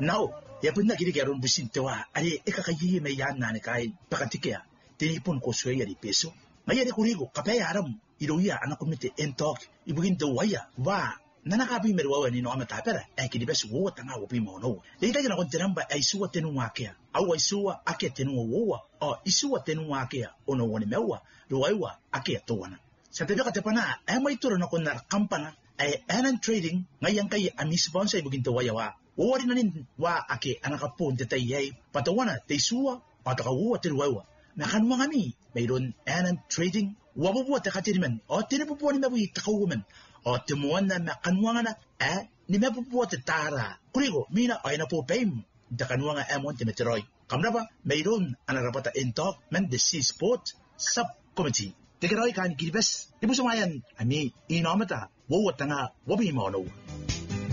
Now, ya punna kiri kaya ron busin tewa, ari ikakayi may yan na kay pakantikya, tinipon ko suya yari peso. Mayari kurigo, kapaya aram, iruya anak kumite entok, ibugin tewaya, wa, nanakabi merwawa ni no amatapera, ay kinibes wo tanga wopi mono. Leita jana kon teramba ay suwa tenu wakea, au ay suwa ake tenu wowa, o isuwa tenu wakea, ono wani mewa, ruwaiwa ake towana. Sa tebeka tepana, ay may turo na kon na kampana, ay anan trading, ngayang kay amisponsa ibugin tewaya wa. Wari na nin wa ake anakapon te taiyay patawana te suwa atakawa te ruwa na kanwa ngami mayroon anan trading wabubuwa te katirimen o tinipupuwa ni mabu itakawumen o timuwan na makanwa na ni mabubuwa te tara kurigo mina ay na po paim te kanwa nga amon te meteroy kamraba mayroon anarapata entok men the sea sport subcommittee te karoy kan kiribes ibusumayan ami inomata wawat nga wabi mono